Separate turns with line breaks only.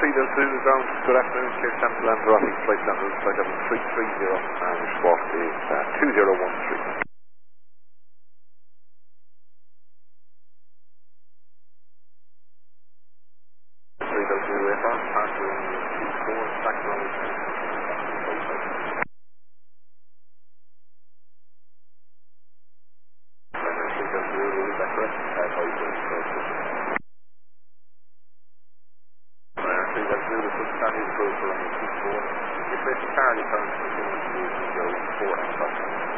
Delta ground. Good afternoon, clear sample Lanzarote, flight on route, flight level 330, and squawk is 2013.